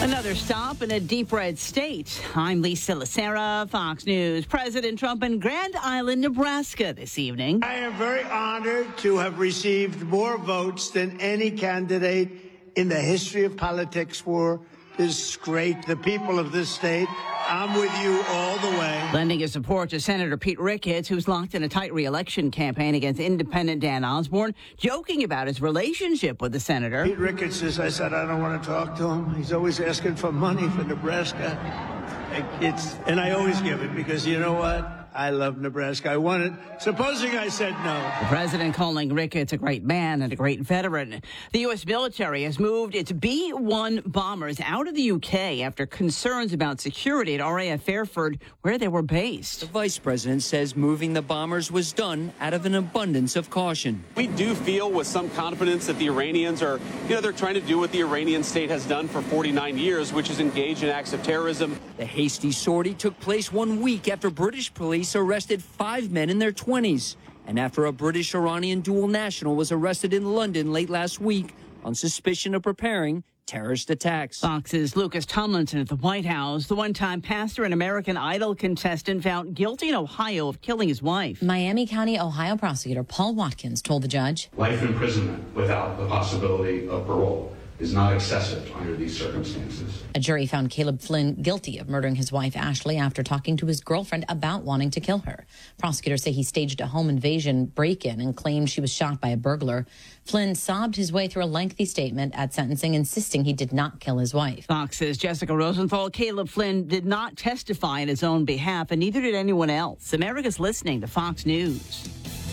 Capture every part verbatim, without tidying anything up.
Another stop in a deep red state. I'm Lisa Lacera, Fox News. President Trump in Grand Island, Nebraska this evening. I am very honored to have received more votes than any candidate in the history of politics for this great, the people of this state. I'm with you all the way. Lending his support to Senator Pete Ricketts, who's locked in a tight re-election campaign against independent Dan Osborne, joking about his relationship with the senator. Pete Ricketts says, I said, I don't want to talk to him. He's always asking for money for Nebraska. It's, and I always give it because you know what? I love Nebraska. I want it. Supposing I said no. The president calling Ricketts a great man and a great veteran. The U S military has moved its B one bombers out of the U K after concerns about security at R A F Fairford, where they were based. The vice president says moving the bombers was done out of an abundance of caution. We do feel with some confidence that the Iranians are, you know, they're trying to do what the Iranian state has done for forty-nine years, which is engage in acts of terrorism. The hasty sortie took place one week after British police arrested five men in their twenties, and after a British-Iranian dual national was arrested in London late last week on suspicion of preparing terrorist attacks. Fox's Lucas Tomlinson at the White House. The one-time pastor and American Idol contestant found guilty in Ohio of killing his wife. Miami County, Ohio prosecutor Paul Watkins told the judge, life imprisonment without the possibility of parole is not excessive under these circumstances. A jury found Caleb Flynn guilty of murdering his wife, Ashley, after talking to his girlfriend about wanting to kill her. Prosecutors say he staged a home invasion break-in and claimed she was shot by a burglar. Flynn sobbed his way through a lengthy statement at sentencing, insisting he did not kill his wife. Fox's Jessica Rosenthal. Caleb Flynn did not testify in his own behalf, and neither did anyone else. America's listening to Fox News.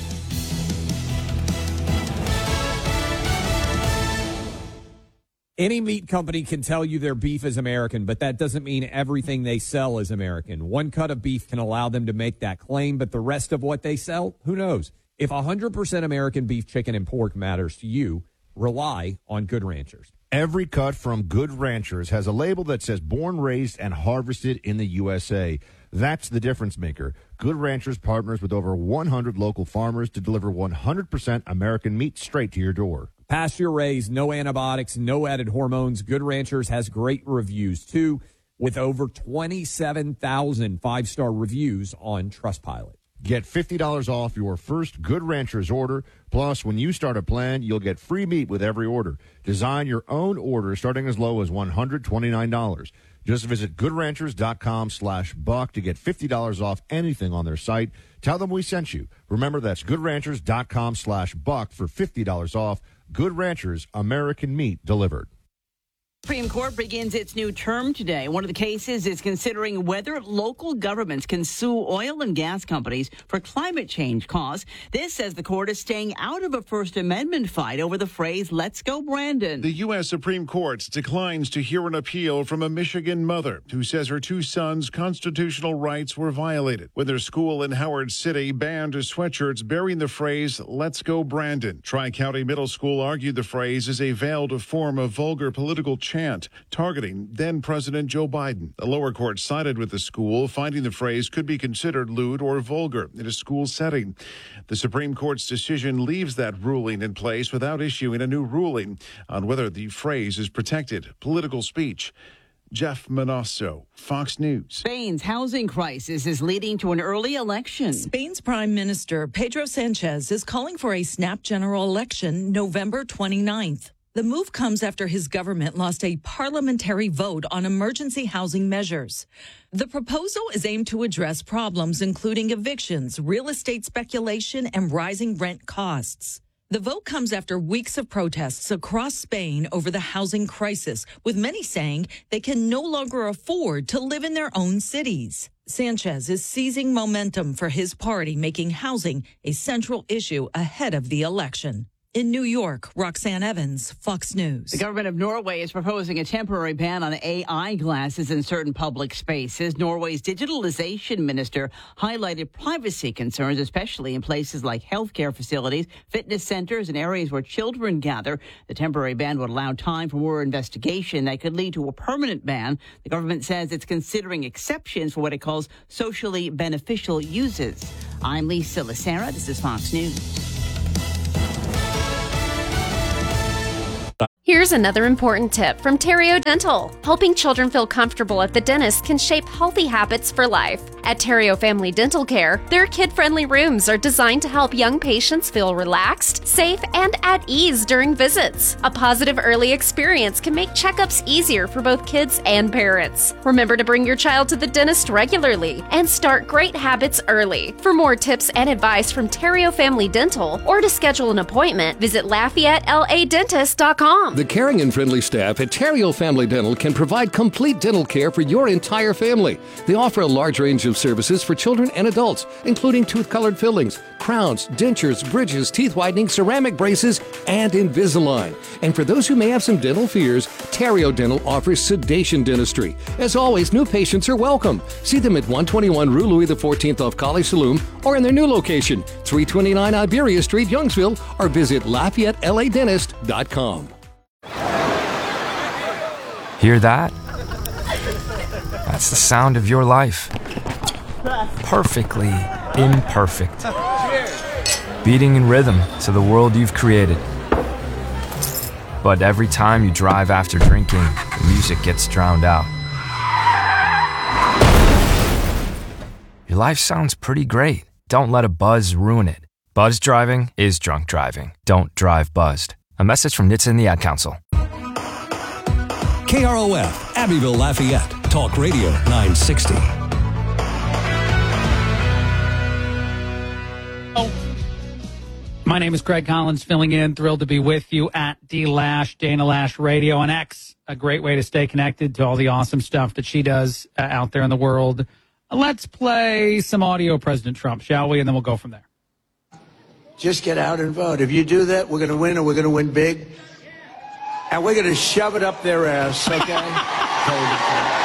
Any meat company can tell you their beef is American, but that doesn't mean everything they sell is American. One cut of beef can allow them to make that claim, but the rest of what they sell, who knows? If one hundred percent American beef, chicken, and pork matters to you, rely on Good Ranchers. Every cut from Good Ranchers has a label that says born, raised, and harvested in the U S A. That's the difference maker. Good Ranchers partners with over one hundred local farmers to deliver one hundred percent American meat straight to your door. Pasture raised, no antibiotics, no added hormones. Good Ranchers has great reviews, too, with over twenty-seven thousand five-star reviews on Trustpilot. Get fifty dollars off your first Good Ranchers order. Plus, when you start a plan, you'll get free meat with every order. Design your own order starting as low as one hundred twenty-nine dollars. Just visit goodranchers.com slash buck to get fifty dollars off anything on their site. Tell them we sent you. Remember, that's goodranchers.com slash buck for fifty dollars off. Good Ranchers, American meat delivered. Supreme Court begins its new term today. One of the cases is considering whether local governments can sue oil and gas companies for climate change costs. This says the court is staying out of a First Amendment fight over the phrase, "Let's go, Brandon." The U S. Supreme Court declines to hear an appeal from a Michigan mother who says her two sons' constitutional rights were violated when their school in Howard City banned sweatshirts bearing the phrase, "Let's go, Brandon." Tri-County Middle School argued the phrase is a veiled form of vulgar political chant targeting then-President Joe Biden. The lower court sided with the school, finding the phrase could be considered lewd or vulgar in a school setting. The Supreme Court's decision leaves that ruling in place without issuing a new ruling on whether the phrase is protected political speech. Jeff Manasso, Fox News. Spain's housing crisis is leading to an early election. Spain's Prime Minister Pedro Sanchez is calling for a snap general election November twenty-ninth. The move comes after his government lost a parliamentary vote on emergency housing measures. The proposal is aimed to address problems including evictions, real estate speculation, and rising rent costs. The vote comes after weeks of protests across Spain over the housing crisis, with many saying they can no longer afford to live in their own cities. Sanchez is seizing momentum for his party, making housing a central issue ahead of the election. In New York, Roxanne Evans, Fox News. The government of Norway is proposing a temporary ban on A I glasses in certain public spaces. Norway's digitalization minister highlighted privacy concerns, especially in places like healthcare facilities, fitness centers, and areas where children gather. The temporary ban would allow time for more investigation that could lead to a permanent ban. The government says it's considering exceptions for what it calls socially beneficial uses. I'm Lisa Lacera. This is Fox News. Here's Here's another important tip from Terrio Dental. Helping children feel comfortable at the dentist can shape healthy habits for life. At Terrio Family Dental Care, their kid-friendly rooms are designed to help young patients feel relaxed, safe, and at ease during visits. A positive early experience can make checkups easier for both kids and parents. Remember to bring your child to the dentist regularly and start great habits early. For more tips and advice from Terrio Family Dental or to schedule an appointment, visit Lafayette L A Dentist dot com. The caring and friendly staff at Terrio Family Dental can provide complete dental care for your entire family. They offer a large range of services for children and adults, including tooth-colored fillings, crowns, dentures, bridges, teeth whitening, ceramic braces, and Invisalign. And for those who may have some dental fears, Terrio Dental offers sedation dentistry. As always, new patients are welcome. See them at one twenty-one Rue Louis the fourteenth off College Saloon or in their new location, three twenty-nine Iberia Street, Youngsville, or visit Lafayette L A Dentist dot com. Hear that? That's the sound of your life. Perfectly imperfect. Beating in rhythm to the world you've created. But every time you drive after drinking, the music gets drowned out. Your life sounds pretty great. Don't let a buzz ruin it. Buzz driving is drunk driving. Don't drive buzzed. A message from N H T S A and the Ad Council. K R O F, Abbeville, Lafayette. Talk Radio nine sixty. My name is Craig Collins, filling in. Thrilled to be with you at D Lash, Dana Lash Radio on X. A great way to stay connected to all the awesome stuff that she does uh, out there in the world. Let's play some audio of President Trump, shall we? And then we'll go from there. Just get out and vote. If you do that, we're going to win, and we're going to win big. And we're going to shove it up their ass, okay?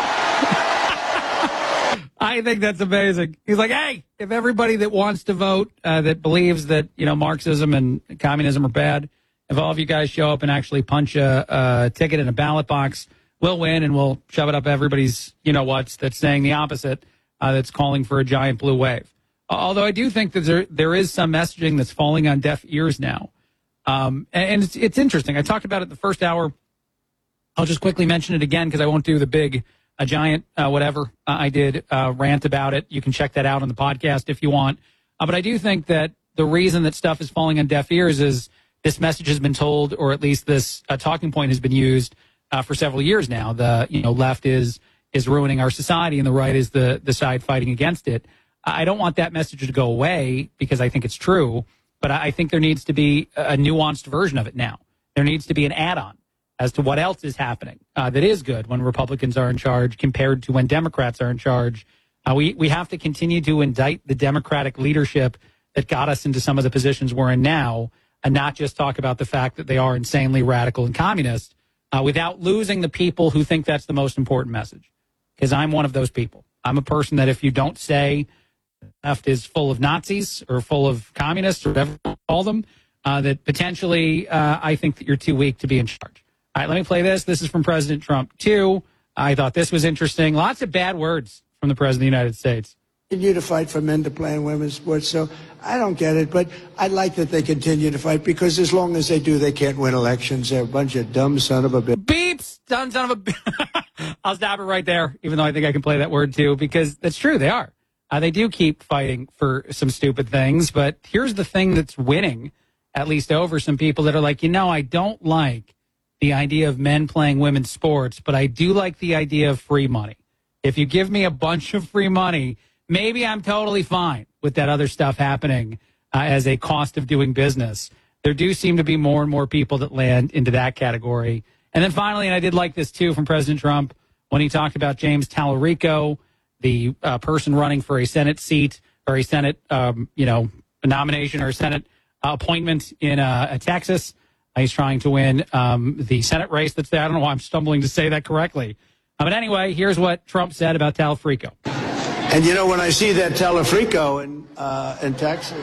I think that's amazing. He's like, hey, if everybody that wants to vote, uh, that believes that, you know, Marxism and communism are bad, if all of you guys show up and actually punch a, a ticket in a ballot box, we'll win, and we'll shove it up everybody's, you know what's, that's saying the opposite, uh, that's calling for a giant blue wave. Although I do think that there, there is some messaging that's falling on deaf ears now. Um, and and it's, it's interesting. I talked about it the first hour. I'll just quickly mention it again because I won't do the big, a giant, uh, whatever uh, I did, uh, rant about it. You can check that out on the podcast if you want. Uh, but I do think that the reason that stuff is falling on deaf ears is this message has been told, or at least this uh, talking point has been used uh, for several years now. The you know left is is ruining our society, and the right is the the side fighting against it. I don't want that message to go away because I think it's true, but I think there needs to be a nuanced version of it now. There needs to be an add-on as to what else is happening uh, that is good when Republicans are in charge compared to when Democrats are in charge. Uh, we, we have to continue to indict the Democratic leadership that got us into some of the positions we're in now, and not just talk about the fact that they are insanely radical and communist uh, without losing the people who think that's the most important message. Because I'm one of those people. I'm a person that if you don't say left is full of Nazis or full of communists or whatever you call them, uh, that potentially uh, I think that you're too weak to be in charge. All right, let me play this. This is from President Trump, too. I thought this was interesting. Lots of bad words from the President of the United States. Continue to fight for men to play in women's sports, so I don't get it, but I like that they continue to fight because as long as they do, they can't win elections. They're a bunch of dumb son of a bitch. Beeps, dumb son of a bitch. I'll stop it right there, even though I think I can play that word, too, because that's true. They are. Uh, they do keep fighting for some stupid things, but here's the thing that's winning, at least over some people that are like, you know, I don't like the idea of men playing women's sports, but I do like the idea of free money. If you give me a bunch of free money, maybe I'm totally fine with that other stuff happening uh, as a cost of doing business. There do seem to be more and more people that land into that category. And then finally, and I did like this too from President Trump, when he talked about James Tallarico, the uh, person running for a Senate seat or a Senate, um, you know, a nomination or a Senate uh, appointment in uh, Texas. Uh, he's trying to win um, the Senate race that's there. I don't know why I'm stumbling to say that correctly. Uh, but anyway, here's what Trump said about Tallarico. And, you know, when I see that Tallarico in, uh, in Texas,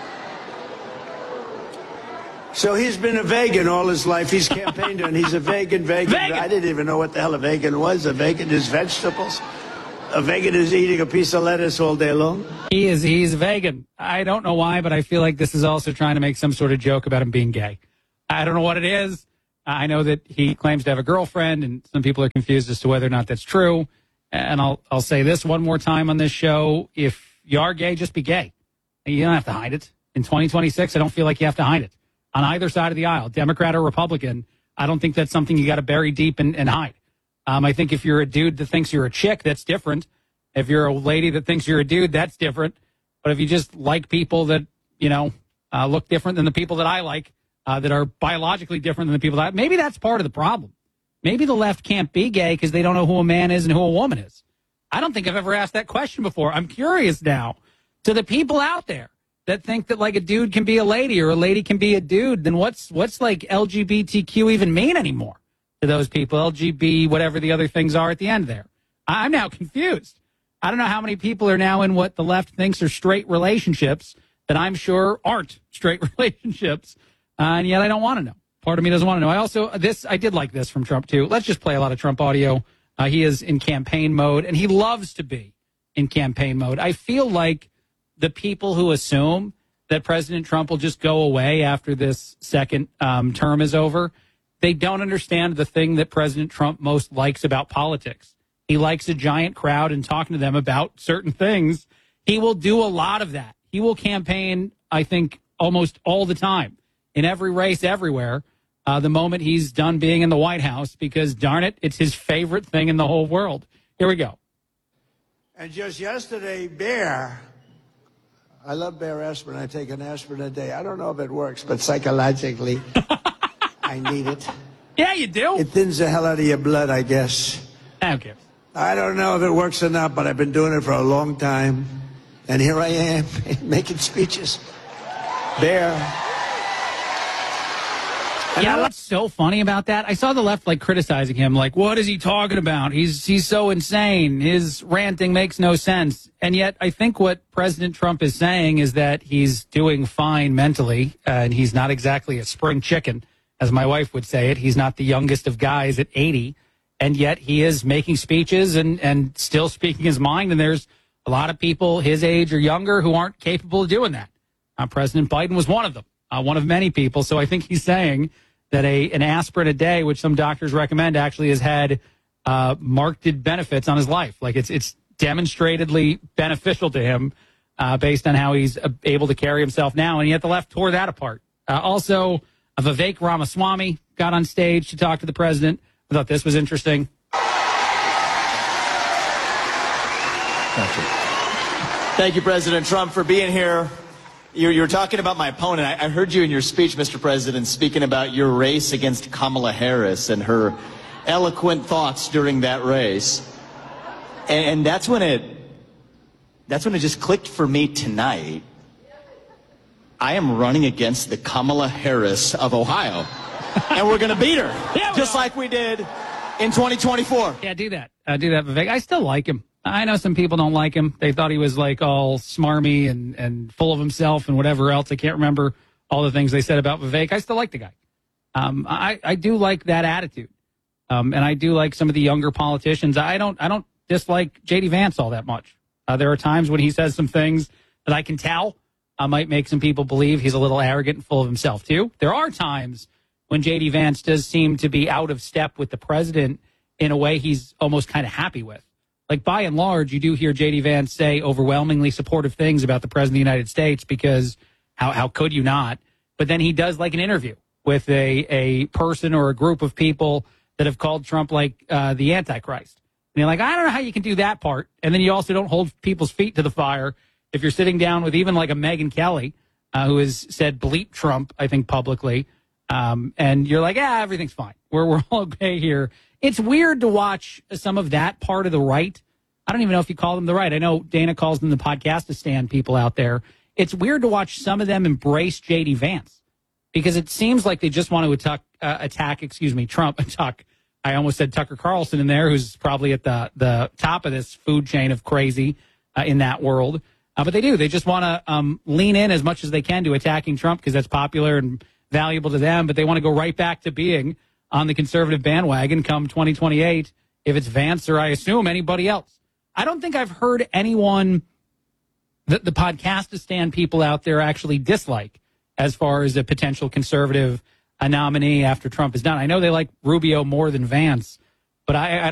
so he's been a vegan all his life. He's campaigned and he's a vegan, vegan. vegan. I didn't even know what the hell a vegan was. A vegan is vegetables. A vegan is eating a piece of lettuce all day long. He is. He's vegan. I don't know why, but I feel like this is also trying to make some sort of joke about him being gay. I don't know what it is. I know that he claims to have a girlfriend, and some people are confused as to whether or not that's true. And I'll I'll say this one more time on this show. If you are gay, just be gay. You don't have to hide it. In twenty twenty-six, I don't feel like you have to hide it. On either side of the aisle, Democrat or Republican, I don't think that's something you got to bury deep and, and hide. Um, I think if you're a dude that thinks you're a chick, that's different. If you're a lady that thinks you're a dude, that's different. But if you just like people that, you know, uh, look different than the people that I like, uh, that are biologically different than the people that I, maybe that's part of the problem. Maybe the left can't be gay because they don't know who a man is and who a woman is. I don't think I've ever asked that question before. I'm curious now to the people out there that think that like a dude can be a lady or a lady can be a dude. Then what's what's like L G B T Q even mean anymore to those people? L G B, whatever the other things are at the end there. I'm now confused. I don't know how many people are now in what the left thinks are straight relationships that I'm sure aren't straight relationships. Uh, and yet I don't want to know. Part of me doesn't want to know. I also, this, I did like this from Trump too. Let's just play a lot of Trump audio. Uh, he is in campaign mode and he loves to be in campaign mode. I feel like the people who assume that President Trump will just go away after this second um, term is over, they don't understand the thing that President Trump most likes about politics. He likes a giant crowd and talking to them about certain things. He will do a lot of that. He will campaign, I think, almost all the time in every race everywhere uh, the moment he's done being in the White House because, darn it, it's his favorite thing in the whole world. Here we go. And just yesterday, Bear, I love Bear aspirin. I take an aspirin a day. I don't know if it works, but psychologically, I need it. Yeah, you do. It thins the hell out of your blood, I guess. I don't care. I don't know if it works or not, but I've been doing it for a long time. And here I am making speeches. Bear. And yeah, what's so funny about that? I saw the left like criticizing him, like, what is he talking about? He's he's so insane. His ranting makes no sense. And yet I think what President Trump is saying is that he's doing fine mentally, uh, and he's not exactly a spring chicken, as my wife would say it. He's not the youngest of guys at eighty, and yet he is making speeches and, and still speaking his mind, and there's a lot of people his age or younger who aren't capable of doing that. Uh, President Biden was one of them. Uh, one of many people. So I think he's saying that a an aspirin a day, which some doctors recommend, actually has had uh, marked benefits on his life. Like it's it's demonstratedly beneficial to him uh, based on how he's uh, able to carry himself now. And yet the left tore that apart. Uh, also, uh, Vivek Ramaswamy got on stage to talk to the president. I thought this was interesting. Thank you. Thank you, President Trump, for being here. You, you were talking about my opponent. I, I heard you in your speech, Mister President, speaking about your race against Kamala Harris and her eloquent thoughts during that race. And, and that's when it, that's when it just clicked for me tonight. I am running against the Kamala Harris of Ohio, and we're going to beat her, yeah, just like we did in twenty twenty-four. Yeah, do that. Uh, do that, Vivek. I still like him. I know some people don't like him. They thought he was like all smarmy and, and full of himself and whatever else. I can't remember all the things they said about Vivek. I still like the guy. Um, I, I do like that attitude. Um, and I do like some of the younger politicians. I don't I don't dislike J D Vance all that much. Uh, there are times when he says some things that I can tell uh, might make some people believe he's a little arrogant and full of himself too. There are times when J D Vance does seem to be out of step with the president in a way he's almost kind of happy with. Like, by and large, you do hear J D Vance say overwhelmingly supportive things about the president of the United States because how how could you not? But then he does like an interview with a, a person or a group of people that have called Trump like uh, the Antichrist. And you're like, I don't know how you can do that part. And then you also don't hold people's feet to the fire if you're sitting down with even like a Megyn Kelly, uh, who has said bleep Trump, I think, publicly. Um, and you're like, yeah, everything's fine. We're, we're all okay here. It's weird to watch some of that part of the right. I don't even know if you call them the right. I know Dana calls them the Podcastistan people out there. It's weird to watch some of them embrace J D Vance because it seems like they just want to attack, uh, attack excuse me, Trump. Attack. I almost said Tucker Carlson in there, who's probably at the, the top of this food chain of crazy uh, in that world. Uh, but they do. They just want to um, lean in as much as they can to attacking Trump because that's popular and valuable to them. But they want to go right back to being on the conservative bandwagon come twenty twenty-eight, if it's Vance or I assume anybody else. I don't think I've heard anyone that the Podcastistan people out there actually dislike as far as a potential conservative a nominee after Trump is done. I know they like Rubio more than Vance, but I, I